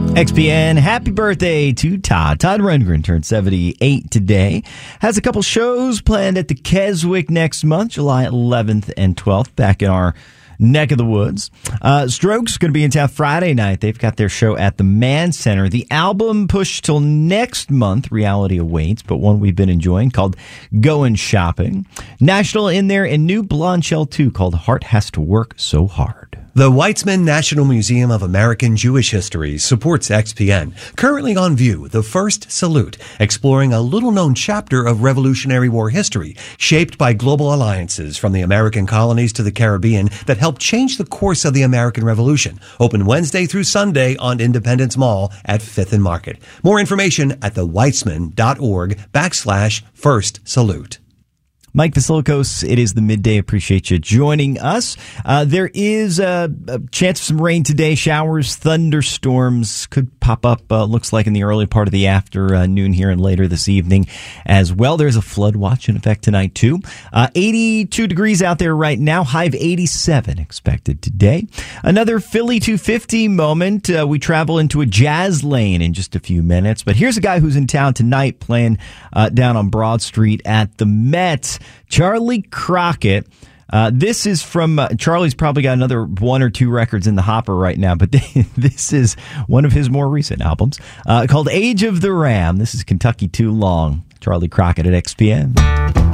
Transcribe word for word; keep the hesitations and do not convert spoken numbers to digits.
X P N, happy birthday to Todd. Todd Rundgren turned seventy-eight today. Has a couple shows planned at the Keswick next month, July eleventh and twelfth, back in our neck of the woods. Uh, Strokes going to be in town Friday night. They've got their show at the Mann Center. The album pushed till next month. Reality awaits, but one we've been enjoying called Goin' Shopping. National in there and new Blonde Shell two called Heart Has to Work So Hard. The Weitzman National Museum of American Jewish History supports X P N. Currently on view, The First Salute, exploring a little-known chapter of Revolutionary War history, shaped by global alliances from the American colonies to the Caribbean that helped change the course of the American Revolution. Open Wednesday through Sunday on Independence Mall at Fifth and Market. More information at theweitzman.org backslash First Salute. Mike Vasilikos, it is the midday. Appreciate you joining us. Uh, there is a, a chance of some rain today. Showers, thunderstorms could pop up, uh, looks like in the early part of the afternoon here and later this evening as well. There's a flood watch in effect tonight, too. Uh, eighty-two degrees out there right now. High of eighty-seven expected today. Another Philly two fifty moment. Uh, we travel into a jazz lane in just a few minutes. But here's a guy who's in town tonight playing uh, down on Broad Street at the Met. Charlie Crockett. Uh, this is from, uh, Charlie's probably got another one or two records in the hopper right now, but this is one of his more recent albums uh, called Age of the Ram. This is Kentucky Too Long. Charlie Crockett at X P N.